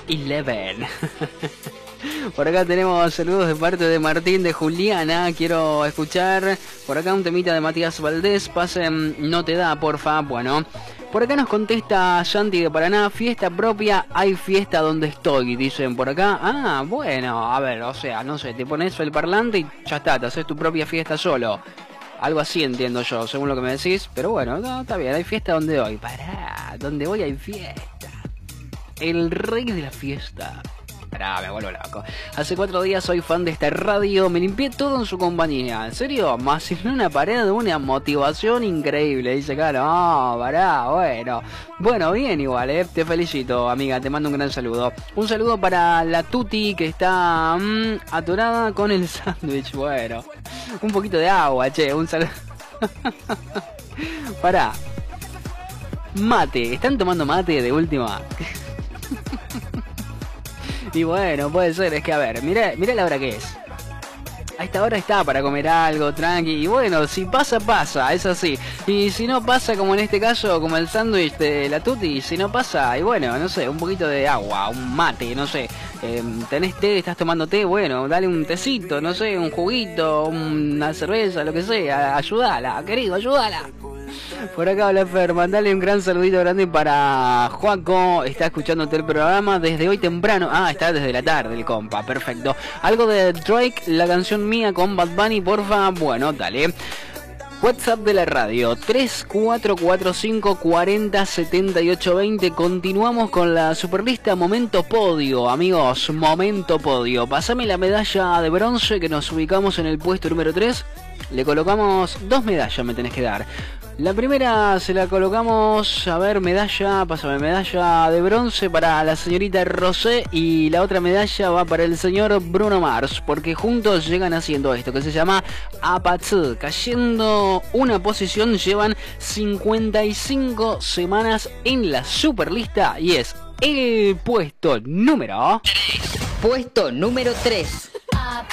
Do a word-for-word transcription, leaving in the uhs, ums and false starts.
once. Por acá tenemos saludos de parte de Martín, de Juliana. Quiero escuchar por acá un temita de Matías Valdés. Pasen, no te da, porfa. Bueno, por acá nos contesta Santi de Paraná. Fiesta propia, hay fiesta donde estoy, dicen por acá. Ah, bueno, a ver, o sea, no sé, te pones el parlante y ya está, te haces tu propia fiesta solo. Algo así entiendo yo, según lo que me decís. Pero bueno, no, está bien, hay fiesta donde voy. Pará, donde voy hay fiesta. El rey de la fiesta. Pará, me vuelvo loco. Hace cuatro días soy fan de esta radio. Me limpié todo en su compañía. ¿En serio? Más en una pared de una motivación increíble. Dice acá, no, pará, bueno. Bueno, bien igual, eh. Te felicito, amiga. Te mando un gran saludo. Un saludo para la Tuti que está mmm, atorada con el sándwich. Bueno, un poquito de agua, che. Un saludo. Pará. Mate. ¿Están tomando mate de última? Y bueno, puede ser, es que a ver, mirá, mirá la hora que es. A esta hora está para comer algo, tranqui. Y bueno, si pasa, pasa, es así. Y si no pasa, como en este caso, como el sándwich de la Tuti, si no pasa, y bueno, no sé, un poquito de agua, un mate, no sé. Eh, tenés té, estás tomando té, bueno, dale un tecito, no sé, un juguito, una cerveza, lo que sea. Ayúdala, querido, ayúdala. Por acá habla Fer, mandale un gran saludito grande para Juaco. Está escuchándote el programa desde hoy temprano. Ah, está desde la tarde el compa, perfecto. Algo de Drake, la canción mía con Bad Bunny, porfa. Bueno, dale. WhatsApp de la radio tres cuatro cuatro cinco cuatro cero siete ocho dos cero. Continuamos con la superlista Momento Podio, amigos. Momento Podio. Pasame la medalla de bronce que nos ubicamos en el puesto número tres. Le colocamos dos medallas, me tenés que dar. La primera se la colocamos, a ver, medalla, pásame medalla de bronce para la señorita Rosé, y la otra medalla va para el señor Bruno Mars, porque juntos llegan haciendo esto que se llama Apatsu. Cayendo una posición, llevan cincuenta y cinco semanas en la superlista y es el puesto número tres. Puesto número tres.